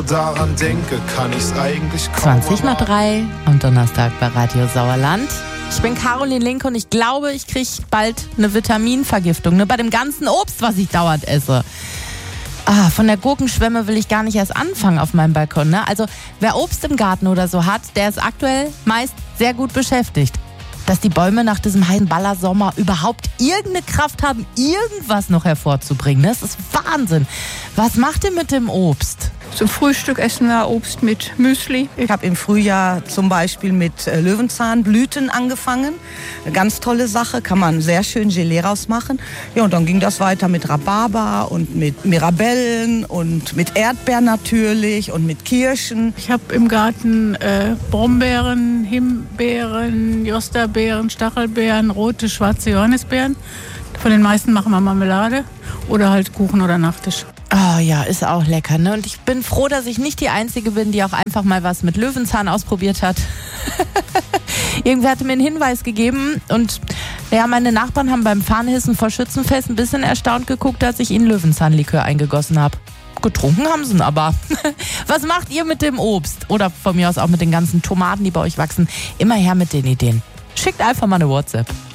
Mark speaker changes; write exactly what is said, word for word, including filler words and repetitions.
Speaker 1: Daran denke, kann ich's eigentlich kaum
Speaker 2: zwanzig nach drei am Donnerstag bei Radio Sauerland. Ich bin Caroline Link und ich glaube, ich kriege bald eine Vitaminvergiftung, ne? Bei dem ganzen Obst, was ich dauernd esse. Ah, von der Gurkenschwemme will ich gar nicht erst anfangen auf meinem Balkon. Ne? Also wer Obst im Garten oder so hat, der ist aktuell meist sehr gut beschäftigt. Dass die Bäume nach diesem heißen Ballersommer überhaupt irgendeine Kraft haben, irgendwas noch hervorzubringen. Das ist Wahnsinn. Was macht ihr mit dem Obst?
Speaker 3: Zum Frühstück essen wir Obst mit Müsli.
Speaker 4: Ich habe im Frühjahr zum Beispiel mit Löwenzahnblüten angefangen. Eine ganz tolle Sache, kann man sehr schön Gelee rausmachen. Ja, und dann ging das weiter mit Rhabarber und mit Mirabellen und mit Erdbeeren natürlich und mit Kirschen.
Speaker 3: Ich habe im Garten äh, Brombeeren, Himbeeren, Josterbeeren, Stachelbeeren, rote, schwarze Johannisbeeren. Von den meisten machen wir Marmelade oder halt Kuchen oder Nachtisch.
Speaker 2: Oh ja, ist auch lecker, ne? Und ich bin froh, dass ich nicht die Einzige bin, die auch einfach mal was mit Löwenzahn ausprobiert hat. Irgendwer hatte mir einen Hinweis gegeben und ja, meine Nachbarn haben beim Fahnenhissen vor Schützenfest ein bisschen erstaunt geguckt, als ich ihnen Löwenzahnlikör eingegossen habe. Getrunken haben sie ihn aber. Was macht ihr mit dem Obst? Oder von mir aus auch mit den ganzen Tomaten, die bei euch wachsen? Immer her mit den Ideen. Schickt einfach mal eine WhatsApp.